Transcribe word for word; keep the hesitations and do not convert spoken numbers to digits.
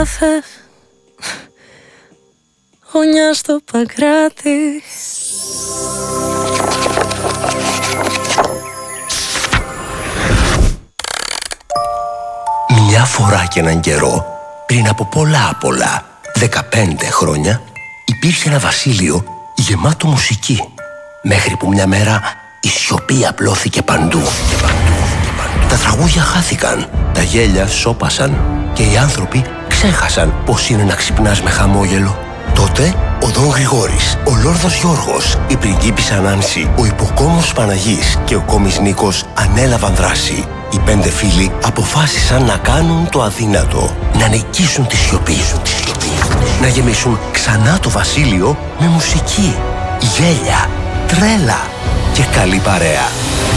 Γωνιά στο Παγκράτη. Μια φορά και έναν καιρό, πριν από πολλά πολλά, δεκαπέντε χρόνια, υπήρχε ένα βασίλειο γεμάτο μουσική. Μέχρι που μια μέρα η σιωπή απλώθηκε παντού. Τα τραγούδια χάθηκαν, τα γέλια σώπασαν και οι άνθρωποι ξέχασαν πώς είναι να ξυπνάς με χαμόγελο. Τότε ο Δον Γρηγόρης, ο Λόρδος Γιώργος, η πριγκίπισσα Νάνση, ο υποκόμος Παναγής και ο κόμις Νίκος ανέλαβαν δράση. Οι πέντε φίλοι αποφάσισαν να κάνουν το αδύνατο, να νικήσουν τη σιωπή, να γεμίσουν ξανά το βασίλειο με μουσική, γέλια, τρέλα και καλή παρέα.